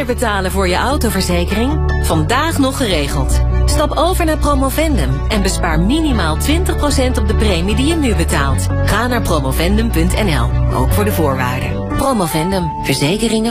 minder betalen voor je autoverzekering? Vandaag nog geregeld. Stap over naar Promovendum en bespaar minimaal 20% op de premie die je nu betaalt. Ga naar promovendum.nl, ook voor de voorwaarden. Promovendum, verzekeringen